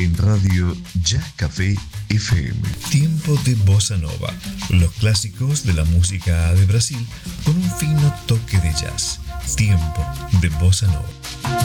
en Radio Ya Café FM. Tiempo de Bossa Nova, los clásicos de la música de Brasil con un fino toque de jazz. Tiempo de Bossa Nova.